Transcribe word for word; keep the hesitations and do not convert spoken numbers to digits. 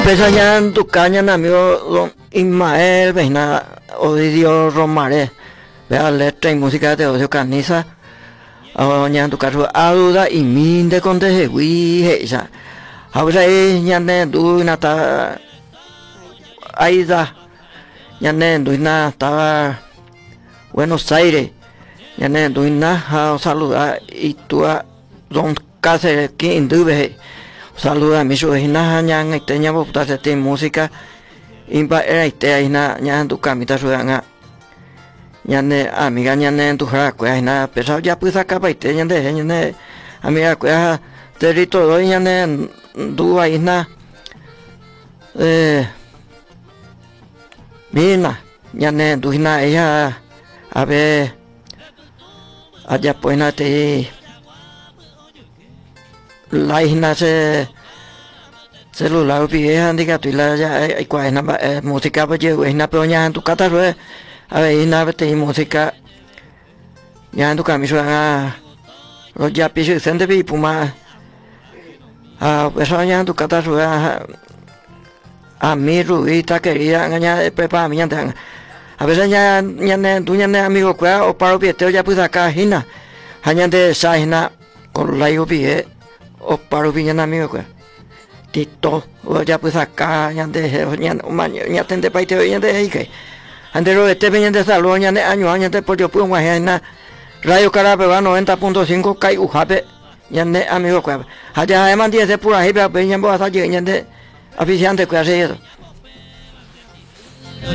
pesa ya en tu caña, amigo don Ismael Veina Ovidio Romaré. Vea letra y música de Ocio Caniza. Ahora en tu caso, Aduda y Minde con de Huija. Ahora es ya en tu nata Aida. Ya en tu nata Buenos Aires. Ya en tu nata saluda y tu don Cáceres que induve. Saluda a mis sobrinas, ñan, y tenía botas de música. Impa era y te hay na, ñan tu camita sudana. Ñan de amiga, ñan en tu jara, pues na, pesado ya pues acá para y te ñan de, ñan de amiga, pues te rito doy, ñan de du ahí na. Eh, mira, ñan de du na, ella, a ver, allá pues na te. La isla se celular vieja indica tu la ya hay cuál es música pues yo es una peña en tu casa pues a ver isla te música ya en tu camino a los ya pisos de vi puma a pues ya en tu casa a a mi ruita querida ya prepara mi ante a veces ya ya tu ya amigo pues o para pieteo ya pues acá hina hanya de esa hina con la yo pie o para viñan amigo que tito o ya pues acá ya de ya ya tende paite ya de ahí que andero este viñan de salón ya de año año de por yo pues una radio Carapeva noventa punto cinco kai ujape ya de amigo que allá además diez de pura hiper viñan vos hasta ya de aficionante que hace eso